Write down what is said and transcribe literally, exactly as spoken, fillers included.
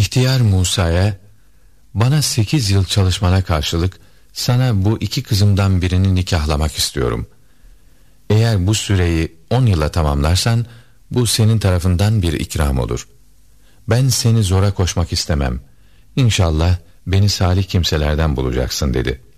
İhtiyar Musa'ya, bana sekiz yıl çalışmana karşılık sana bu iki kızımdan birini nikahlamak istiyorum. Eğer bu süreyi on yıla tamamlarsan, bu senin tarafından bir ikram olur. Ben seni zora koşmak istemem. İnşallah beni salih kimselerden bulacaksın dedi.